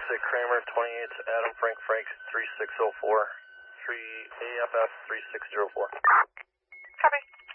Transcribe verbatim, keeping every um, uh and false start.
Pacific Kramer, twenty-eight Adam Frank Frank, three six zero four, three A F F three six zero four. Copy.